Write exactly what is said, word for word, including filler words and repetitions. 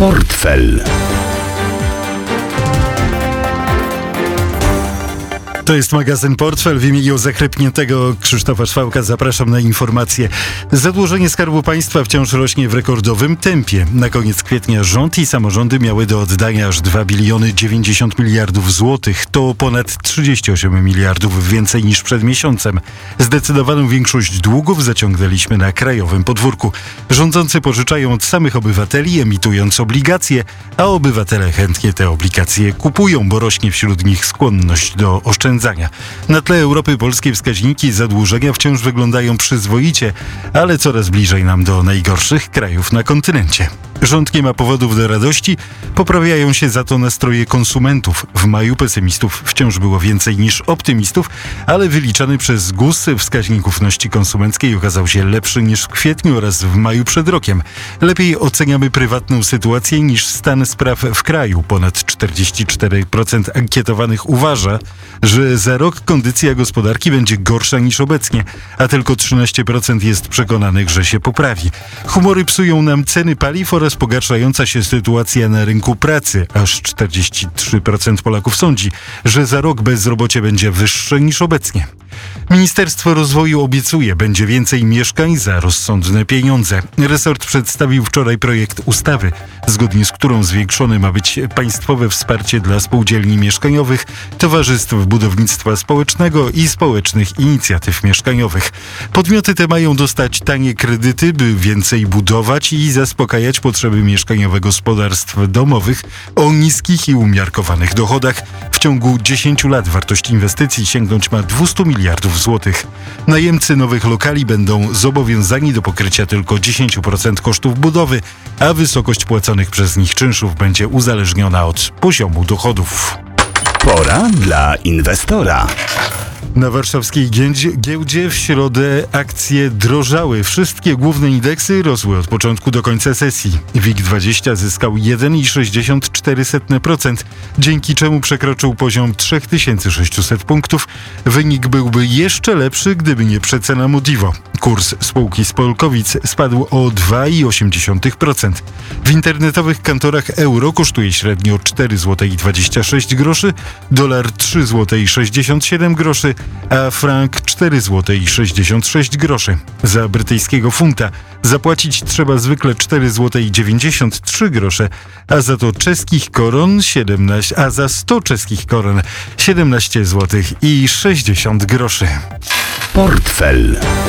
Portfel. To jest magazyn Portfel. W imieniu zachrypniętego Krzysztofa Szwałka zapraszam na informacje. Zadłużenie Skarbu Państwa wciąż rośnie w rekordowym tempie. Na koniec kwietnia rząd i samorządy miały do oddania aż dwa biliony dziewięćdziesiąt miliardów złotych. To ponad trzydzieści osiem miliardów więcej niż przed miesiącem. Zdecydowaną większość długów zaciągnęliśmy na krajowym podwórku. Rządzący pożyczają od samych obywateli, emitując obligacje, a obywatele chętnie te obligacje kupują, bo rośnie wśród nich skłonność do oszczędzania. Na tle Europy polskie wskaźniki zadłużenia wciąż wyglądają przyzwoicie, ale coraz bliżej nam do najgorszych krajów na kontynencie. Rząd nie ma powodów do radości, poprawiają się za to nastroje konsumentów. W maju pesymistów wciąż było więcej niż optymistów, ale wyliczany przez G U S wskaźnik ufności konsumenckiej okazał się lepszy niż w kwietniu oraz w maju przed rokiem. Lepiej oceniamy prywatną sytuację niż stan spraw w kraju. Ponad czterdzieści cztery procent ankietowanych uważa, że za rok kondycja gospodarki będzie gorsza niż obecnie, a tylko trzynaście procent jest przekonanych, że się poprawi. Humory psują nam ceny paliw oraz pogarszająca się sytuacja na rynku pracy. Aż czterdzieści trzy procent Polaków sądzi, że za rok bezrobocie będzie wyższe niż obecnie. Ministerstwo Rozwoju obiecuje, będzie więcej mieszkań za rozsądne pieniądze. Resort przedstawił wczoraj projekt ustawy, zgodnie z którą zwiększone ma być państwowe wsparcie dla spółdzielni mieszkaniowych, towarzystw budownictwa społecznego i społecznych inicjatyw mieszkaniowych. Podmioty te mają dostać tanie kredyty, by więcej budować i zaspokajać potrzeby mieszkaniowe gospodarstw domowych o niskich i umiarkowanych dochodach. W ciągu dziesięciu lat wartość inwestycji sięgnąć ma dwieście miliardów złotych. Najemcy nowych lokali będą zobowiązani do pokrycia tylko dziesięć procent kosztów budowy, a wysokość płaconych przez nich czynszów będzie uzależniona od poziomu dochodów. Pora dla inwestora. Na warszawskiej giełdzie, giełdzie w środę akcje drożały. Wszystkie główne indeksy rosły od początku do końca sesji. WIG dwadzieścia zyskał jeden przecinek sześćdziesiąt cztery procent, dzięki czemu przekroczył poziom trzy tysiące sześćset punktów. Wynik byłby jeszcze lepszy, gdyby nie przecena Modivo. Kurs spółki z Polkowic spadł o dwa przecinek osiem procent. W internetowych kantorach euro kosztuje średnio cztery złote dwadzieścia sześć groszy, dolar trzy złote sześćdziesiąt siedem groszy, a frank cztery złote sześćdziesiąt sześć groszy. Za brytyjskiego funta zapłacić trzeba zwykle cztery złote dziewięćdziesiąt trzy grosze, a za to czeskich koron siedemnaście, a za sto czeskich koron siedemnaście złotych i sześćdziesiąt groszy. Portfel.